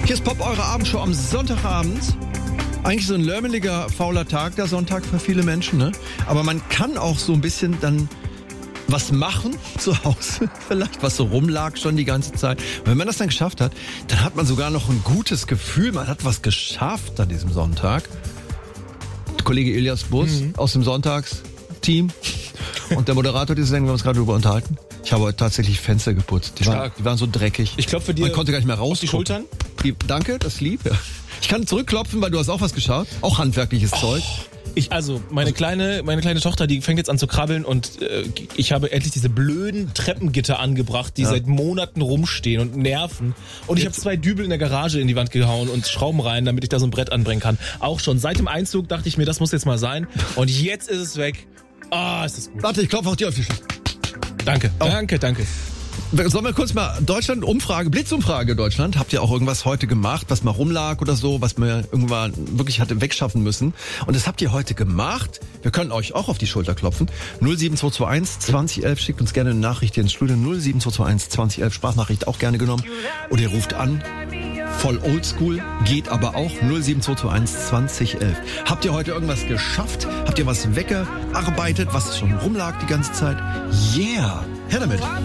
Hier ist Pop, eure Abendshow am Sonntagabend. Eigentlich so ein lärmeliger, fauler Tag, der Sonntag für viele Menschen, ne? Aber man kann auch so ein bisschen dann was machen zu Hause, vielleicht, was so rumlag schon die ganze Zeit. Und wenn man das dann geschafft hat, dann hat man sogar noch ein gutes Gefühl, man hat was geschafft an diesem Sonntag. Der Kollege Elias Bus aus dem Sonntagsteam und der Moderator dieser Sendung, wir haben uns gerade darüber unterhalten. Ich habe heute tatsächlich Fenster geputzt. Die waren so dreckig. Ich klopfe dir man konnte gar nicht mehr raus auf die Schultern. Danke, das ist lieb. Ja. Ich kann zurückklopfen, weil du hast auch was geschaut. Auch handwerkliches Zeug. Meine kleine Tochter, die fängt jetzt an zu krabbeln und ich habe endlich diese blöden Treppengitter angebracht, die seit Monaten rumstehen und nerven. Und ich habe 2 Dübel in der Garage in die Wand gehauen und Schrauben rein, damit ich da so ein Brett anbringen kann. Auch schon seit dem Einzug dachte ich mir, das muss jetzt mal sein. Und jetzt ist es weg. Ist das gut. Warte, ich klopfe auch dir auf die Schulter. Danke. Sollen wir kurz mal Blitzumfrage Deutschland. Habt ihr auch irgendwas heute gemacht, was mal rumlag oder so, was man irgendwann wirklich hatte wegschaffen müssen? Und das habt ihr heute gemacht. Wir können euch auch auf die Schulter klopfen. 07221 2011, schickt uns gerne eine Nachricht hier ins Studio. 07221 2011, Sprachnachricht auch gerne genommen. Oder ihr ruft an. Voll oldschool, geht aber auch. 07221 2011. Habt ihr heute irgendwas geschafft? Habt ihr was weggearbeitet, was schon rumlag die ganze Zeit? Yeah! Her damit!